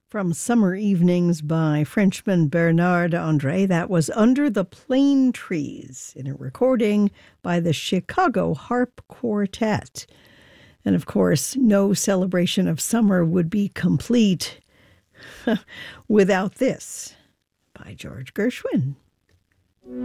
From Summer Evenings by Frenchman Bernard André, that was Under the Plane Trees, in a recording by the Chicago Harp Quartet. And of course, no celebration of summer would be complete without this by George Gershwin.